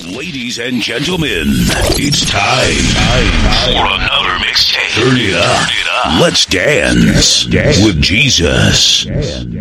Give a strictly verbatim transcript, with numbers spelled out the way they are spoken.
Ladies and gentlemen, it's time, time for another mixtape. Turn it up. Let's dance with Jesus.